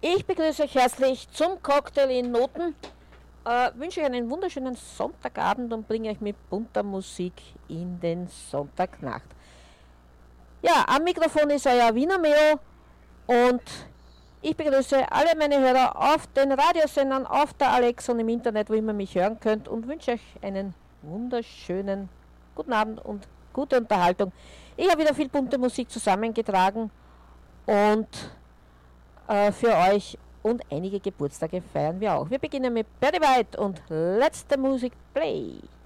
Ich begrüße euch herzlich zum Cocktail in Noten. Wünsche euch einen wunderschönen Sonntagabend und bringe euch mit bunter Musik in den Sonntagnacht. Ja, am Mikrofon ist euer Wiener Meo und ich begrüße alle meine Hörer auf den Radiosendern, auf der Alexa und im Internet, wo ihr mich hören könnt, und wünsche euch einen wunderschönen guten Abend und gute Unterhaltung. Ich habe wieder viel bunte Musik zusammengetragen und für euch, und einige Geburtstage feiern wir auch. Wir beginnen mit Barry White und Let's the Music Play.